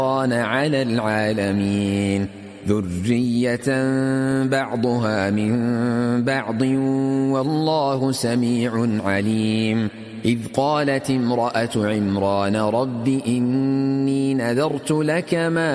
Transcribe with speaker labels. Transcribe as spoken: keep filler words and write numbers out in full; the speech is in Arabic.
Speaker 1: على العالمين ذرية بعضها من بعض والله سميع عليم. إذ قالت امرأة عمران رب إني نذرت لك ما